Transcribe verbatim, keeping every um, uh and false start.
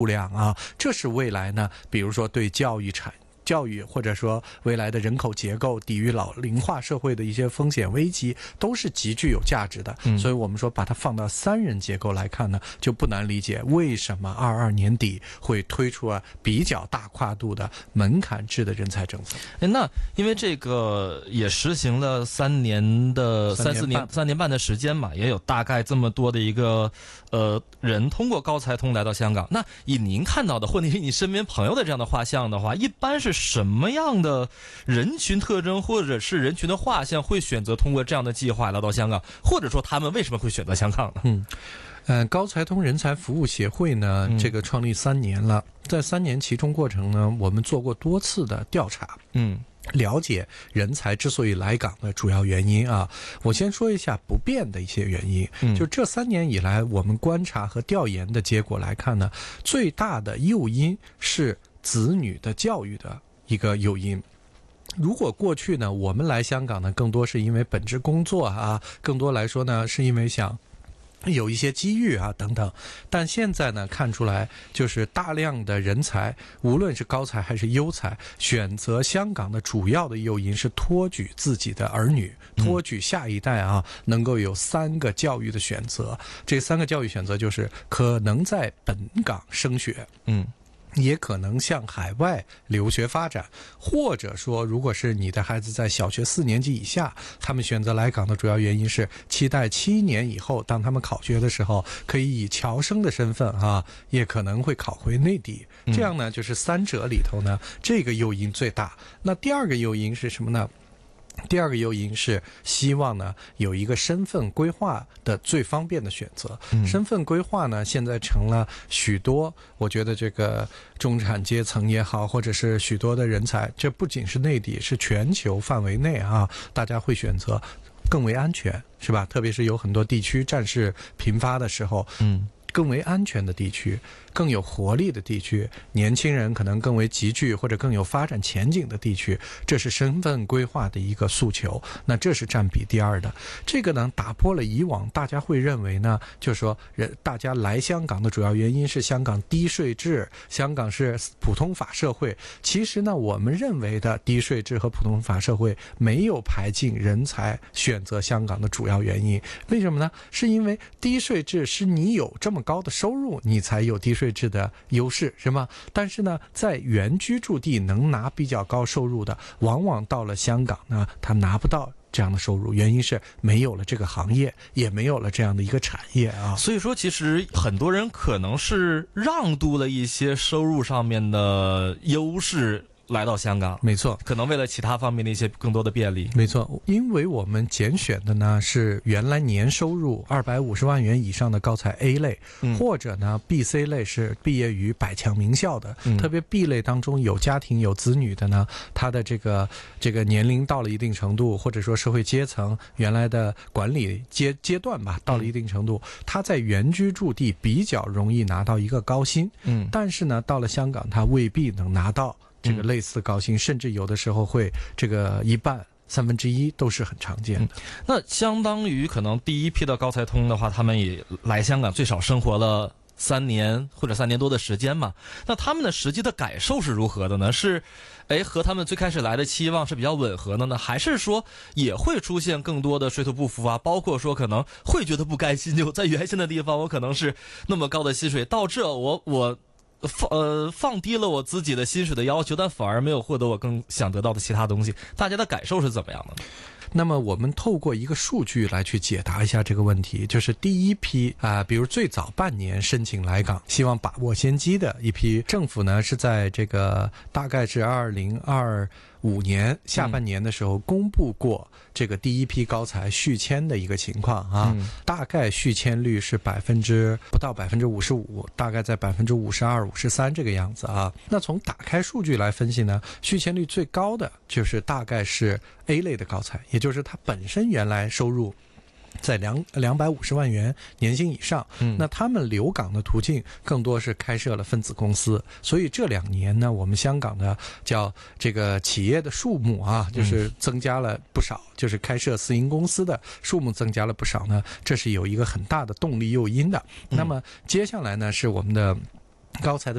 量啊，这是未来呢，比如说对教育产教育或者说未来的人口结构、抵御老龄化社会的一些风险危机，都是极具有价值的。嗯、所以我们说把它放到三人结构来看呢，就不难理解为什么二二年底会推出啊比较大跨度的门槛制的人才政策。 那因为这个也实行了三年的三四年三年半的时间嘛，也有大概这么多的一个呃人通过高才通来到香港。那以您看到的，或者是你身边朋友的这样的画像的话，一般是什么样的人群特征或者是人群的画像会选择通过这样的计划来到香港，或者说他们为什么会选择香港呢？ 嗯，呃，高才通人才服务协会呢， 嗯、 这个创立三年了，在三年其中过程呢，我们做过多次的调查， 嗯。 了解人才之所以来港的主要原因啊，我先说一下不变的一些原因。嗯、就这三年以来，我们观察和调研的结果来看呢，最大的诱因是子女的教育的一个诱因。如果过去呢，我们来香港呢，更多是因为本职工作啊，更多来说呢，是因为想有一些机遇啊等等，但现在呢看出来，就是大量的人才，无论是高才还是优才，选择香港的主要的诱因是托举自己的儿女，托举下一代啊，能够有三个教育的选择。这三个教育选择就是可能在本港升学，嗯。也可能向海外留学发展，或者说如果是你的孩子在小学四年级以下，他们选择来港的主要原因是期待七年以后当他们考学的时候可以以侨生的身份啊，也可能会考回内地。这样呢就是三者里头呢这个诱因最大。那第二个诱因是什么呢？第二个诱因是希望呢有一个身份规划的最方便的选择。嗯、身份规划呢现在成了许多，我觉得这个中产阶层也好，或者是许多的人才，这不仅是内地，是全球范围内啊，大家会选择更为安全，是吧？特别是有很多地区战事频发的时候，嗯。更为安全的地区，更有活力的地区，年轻人可能更为集聚或者更有发展前景的地区，这是身份规划的一个诉求。那这是占比第二的。这个呢打破了以往大家会认为呢，就是说人大家来香港的主要原因是香港低税制，香港是普通法社会。其实呢我们认为的低税制和普通法社会没有排进人才选择香港的主要原因。为什么呢？是因为低税制是你有这么高的收入你才有低税制的优势，是吗？但是呢在原居住地能拿比较高收入的，往往到了香港呢他拿不到这样的收入，原因是没有了这个行业，也没有了这样的一个产业啊。 所以说其实很多人可能是让渡了一些收入上面的优势来到香港， 没错， 可能为了其他方面的一些更多的便利。 没错，因为我们拣选的呢是原来年收入二百五十万元以上的高才 A 类，嗯、或者呢 B、C 类是毕业于百强名校的，嗯、特别 B 类当中有家庭有子女的呢，他的这个这个年龄到了一定程度，或者说社会阶层原来的管理阶阶段吧，到了一定程度，他在原居住地比较容易拿到一个高薪，嗯，但是呢到了香港他未必能拿到这个类似高薪，嗯、甚至有的时候会这个一半三分之一都是很常见的。嗯、 那相当于可能第一批的高才通的话，他们也来香港最少生活了三年或者三年多的时间嘛。那他们的实际的感受是如何的呢？是，哎，和他们最开始来的期望是比较吻合的呢，还是说也会出现更多的水土不服啊？包括说可能会觉得不甘心，就在原先的地方我可能是那么高的薪水，到这我我。放呃放低了我自己的薪水的要求，但反而没有获得我更想得到的其他东西，大家的感受是怎么样的呢？ 那么我们透过一个数据来去解答一下这个问题，就是第一批啊、呃，比如最早半年申请来港，希望把握先机的一批，政府呢是在这个大概是二零二五年下半年的时候公布过这个第一批高才续签的一个情况啊，嗯、大概续签率是百分之不到百分之五十五，大概在百分之五十二、五十三这个样子啊。那从打开数据来分析呢，续签率最高的就是大概是 A 类的高才，也就是他本身原来收入在两两百五十万元年薪以上，嗯，那他们留港的途径更多是开设了分子公司，所以这两年呢，我们香港的叫这个企业的数目啊，就是增加了不少，嗯、就是开设私营公司的数目增加了不少呢，这是有一个很大的动力诱因的。嗯、那么接下来呢，是我们的高才的